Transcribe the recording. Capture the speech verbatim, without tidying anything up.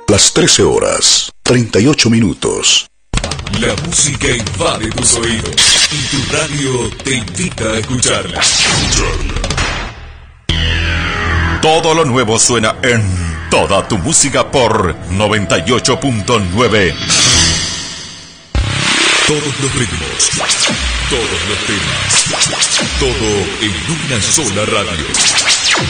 Las trece horas, treinta y ocho minutos. La música invade tus oídos y tu radio te invita a escucharla. Todo lo nuevo suena en toda tu música por noventa y ocho punto nueve. Todos los ritmos, todos los temas, todo en una sola radio.